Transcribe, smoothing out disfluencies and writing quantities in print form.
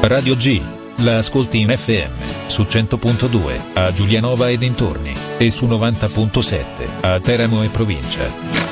Radio G. La ascolti in FM, su 100.2, a Giulianova e dintorni, e su 90.7, a Teramo e provincia.